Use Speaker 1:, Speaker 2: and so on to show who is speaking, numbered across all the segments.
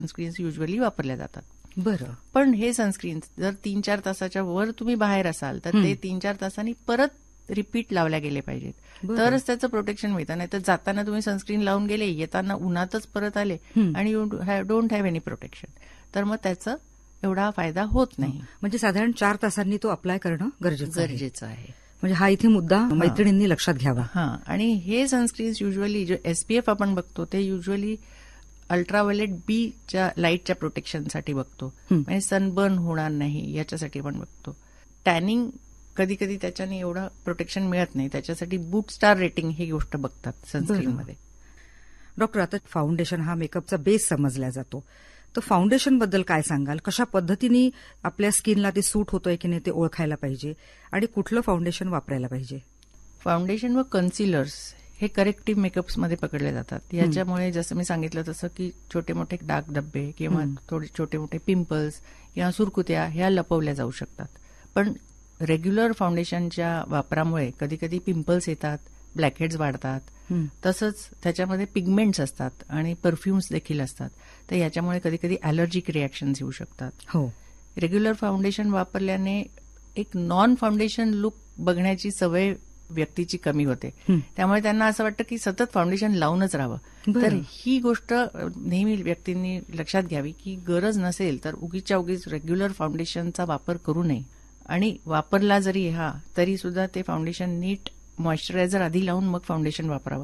Speaker 1: Sunscreens usually वापरल्या जातात.
Speaker 2: बरं.
Speaker 1: पण हे सनस्क्रीन्स जर 3-4 तासाच्या वर तुम्ही बाहेर असाल तर ते 3-4 तासांनी परत रिपीट लावल्या गेले पाहिजेत, तरच त्याचं प्रोटेक्शन मिळतं. नाही तर जाताना तुम्ही सनस्क्रीन लावून गेले, येताना उन्हातच परत आले आणि you don't have any protection, तर मग त्याचा एवढा फायदा होत नाही.
Speaker 2: म्हणजे साधारण 4 तासांनी तो अप्लाय करणं गरजेचं
Speaker 1: आहे.
Speaker 2: म्हणजे हा इथे मुद्दा मैत्रिणींनी लक्षात घ्यावा.
Speaker 1: हां, आणि हे सनस्क्रीन्स युजली जे SPF आपण बघतो ते युजली अल्ट्राव्हायोलेट बीच्या लाईटच्या प्रोटेक्शनसाठी बघतो, म्हणजे सनबर्न होणार नाही याच्यासाठी आपण बघतो. टॅनिंग कधी कधी त्याच्याने एवढं प्रोटेक्शन मिळत नाही, त्याच्यासाठी बूट स्टार रेटिंग ही गोष्ट बघतात सनस्क्रीनमध्ये.
Speaker 2: डॉक्टर, आता फाउंडेशन हा मेकअपचा बेस समजला जातो, तर फाउंडेशन बद्दल काय सांगाल? कशा पद्धतीने आपल्या स्किनला ते सूट होतोय की नाही ते ओळखायला पाहिजे आणि कुठलं फाउंडेशन वापरायला पाहिजे?
Speaker 1: फाउंडेशन व कन्सिलर्स हे करेक्टिव्ह मेकअप्समध्ये पकडले जातात. याच्यामुळे जसं मी सांगितलं तसं की छोटे मोठे डाग धब्बे किंवा थोडे छोटे मोठे पिंपल्स किंवा सुरकुत्या ह्या लपवल्या जाऊ शकतात. पण रेग्युलर फाउंडेशनच्या वापरामुळे कधी कधी पिंपल्स येतात, ब्लॅकहेड्स वाढतात, तसंच त्याच्यामध्ये पिगमेंट्स असतात आणि परफ्युम्स देखील असतात, तर याच्यामुळे कधी कधी अॅलर्जिक रिॲक्शन्स येऊ शकतात.
Speaker 2: हो,
Speaker 1: रेग्युलर फाउंडेशन वापरल्याने एक नॉन फाउंडेशन लुक बघण्याची सवय व्यक्तीची कमी होते, त्यामुळे त्यांना असं वाटतं की सतत फाउंडेशन लावूनच राहावं. तर ही गोष्ट नेहमी व्यक्तींनी लक्षात घ्यावी की गरज नसेल तर उगीच्या उगीच रेग्युलर फाउंडेशनचा वापर करू नये, आणि वापरला जरी तरी सुद्धा ते फाउंडेशन नीट मॉइश्चरायझर आधी लावून मग फाउंडेशन वापरावं.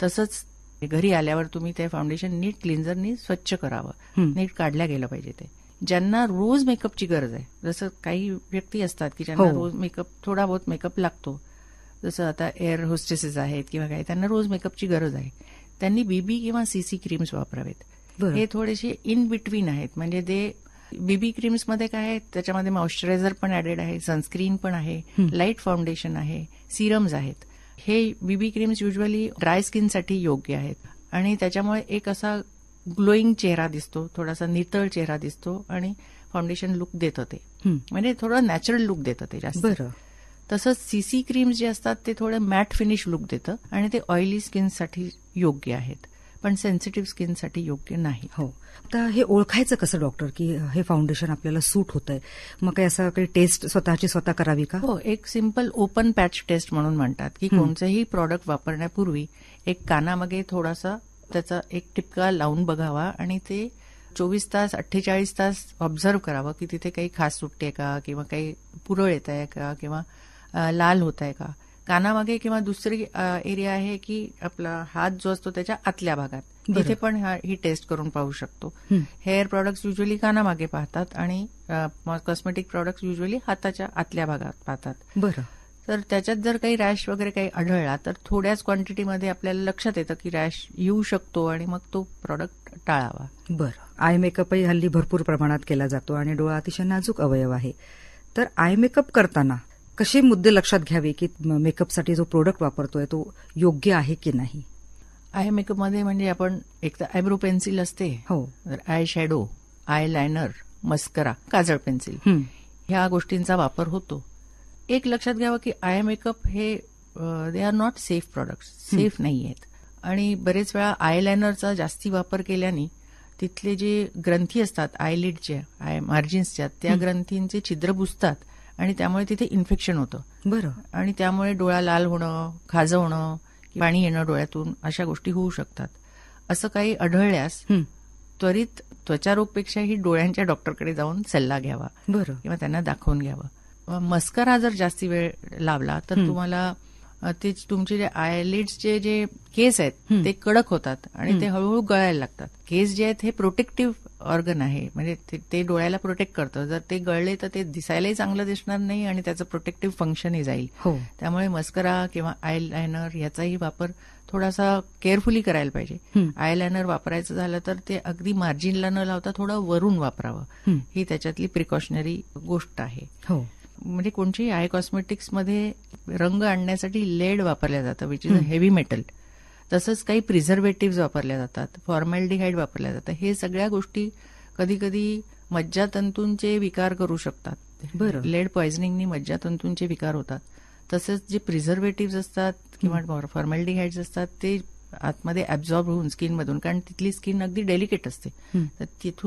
Speaker 1: तसंच घरी आल्यावर तुम्ही ते फाउंडेशन नीट क्लिन्झरनी स्वच्छ करावं, नीट काढल्या गेलं पाहिजे. ते ज्यांना रोज मेकअपची गरज आहे, जसं काही व्यक्ती असतात की ज्यांना रोज मेकअप थोडा बहुत मेकअप लागतो, जसं आता एअर होस्टेसेस आहेत किंवा काही, त्यांना रोज मेकअपची गरज आहे, त्यांनी बीबी किंवा सीसी क्रीम्स वापरावेत. हे थोडेसे इन बिटवीन आहेत, म्हणजे ते बीबी क्रीम्समध्ये काय आहे, त्याच्यामध्ये मॉइश्चरायझर पण ऍडेड आहे, सनस्क्रीन पण आहे, लाईट फाउंडेशन आहे, सिरम्स आहेत. हे बीबी क्रीम्स युजली ड्राय स्किनसाठी योग्य आहेत आणि त्याच्यामुळे एक असा ग्लोईंग चेहरा दिसतो, थोडासा नितळ चेहरा दिसतो आणि फाउंडेशन लुक देतं, ते म्हणजे थोडं नॅचरल लुक देतं ते जास्त. तसंच सीसी क्रीम्स जे असतात ते थोडं मॅट फिनिश लुक देतं आणि ते ऑइली स्किनसाठी योग्य आहेत, पण सेन्सिटिव्ह स्किनसाठी योग्य नाही.
Speaker 2: हो, तर हे ओळखायचं कसं डॉक्टर की हे फाउंडेशन आपल्याला सूट होतंय? मग काय असं काही टेस्ट स्वतःची स्वतः करावी का?
Speaker 1: हो, एक सिंपल ओपन पॅच टेस्ट म्हणून म्हणतात की कोणतेही प्रॉडक्ट वापरण्यापूर्वी एक कानामागे थोडासा त्याचा एक टिपका लावून बघावा आणि ते 24 तास 48 तास ऑब्झर्व करावं की तिथे काही खास सुटते का किंवा काही पुरळ येत आहे का किंवा लाल होत आहे का. कानामागे किंवा दुसरी एरिया आहे की आपला हात जो असतो त्याच्या आतल्या भागात, तिथे पण ही टेस्ट करून पाहू शकतो. हेअर प्रॉडक्ट्स युजली कानामागे पाहतात आणि कॉस्मेटिक प्रॉडक्ट्स युजली हाताच्या आतल्या भागात पाहतात.
Speaker 2: बरं.
Speaker 1: तर त्याच्यात जर काही रॅश वगैरे काही आढळला तर थोड्याच क्वांटिटीमध्ये आपल्याला लक्षात येतं की रॅश येऊ शकतो आणि मग तो प्रॉडक्ट टाळावा.
Speaker 2: बरं. आय मेकअपही हल्ली भरपूर प्रमाणात केला जातो आणि डोळा अतिशय नाजूक अवयव आहे, तर आय मेकअप करताना कसे मुद्दे लक्षात घ्यावे की मेकअपसाठी जो प्रोडक्ट वापरतोय तो योग्य आहे की नाही?
Speaker 1: आय मेकअपमध्ये म्हणजे आपण एक तर आयब्रो पेन्सिल असते,
Speaker 2: हो,
Speaker 1: eye shadow, I liner, mascara, काजळ पेन्सिल, ह्या गोष्टींचा वापर होतो. एक लक्षात घ्यावं की आय मेकअप हे they are not safe products, safe नाही आहेत. आणि बरेच वेळा आय लायनरचा जास्ती वापर केल्याने तिथले जे ग्रंथी असतात आयलिडच्या, आय मार्जिन्सच्या, त्या ग्रंथींचे छिद्र बुजतात आणि त्यामुळे तिथे इन्फेक्शन होतं.
Speaker 2: बरं.
Speaker 1: आणि त्यामुळे डोळा लाल होणं, खाजवणं, पाणी येणं डोळ्यातून, अशा गोष्टी होऊ शकतात. असं काही आढळल्यास त्वरित त्वचारोगपेक्षाही डोळ्यांच्या डॉक्टरकडे जाऊन सल्ला घ्यावा.
Speaker 2: बरं.
Speaker 1: किंवा त्यांना दाखवून घ्यावं. मस्करा जर जास्ती वेळ लावला तर तुम्हाला ते तुमचे जे आयलिड्सचे जे केस आहेत ते कडक होतात आणि ते हळूहळू गळायला लागतात. केस जे आहेत हे प्रोटेक्टिव्ह ऑर्गन आहे, म्हणजे ते डोळ्याला प्रोटेक्ट करतं. जर ते गळले तर ते दिसायलाही चांगलं दिसणार नाही आणि त्याचं प्रोटेक्टिव्ह फंक्शनही जाईल. त्यामुळे मस्करा किंवा आय लायनर याचाही वापर थोडासा केअरफुली करायला पाहिजे. आय लायनर वापरायचं झालं तर ते अगदी मार्जिनला न लावता थोडं वरून वापरावं, ही त्याच्यातली प्रिकॉशनरी गोष्ट आहे.
Speaker 2: हो,
Speaker 1: म्हणजे कोणत्याही आय कॉस्मेटिक्समध्ये रंग आणण्यासाठी लेड वापरल्या जातं, which is a heavy metal. तसंच काही प्रिझर्वेटिव्ह वापरल्या जातात, फॉर्मॅल्डिहाइड वापरल्या जातं. हे सगळ्या गोष्टी कधी कधी मज्जातंतूंचे विकार करू शकतात.
Speaker 2: बरं.
Speaker 1: लेड पॉइझनिंगनी मज्जातंतूंचे विकार होतात. तसंच जे प्रिझर्वेटिव्ह असतात किंवा फॉर्मॅल्डिहाइड्स असतात ते आतमध्ये ऍब्झॉर्ब होऊन स्किनमधून, कारण तिथली स्किन अगदी डेलिकेट असते, तर तिथून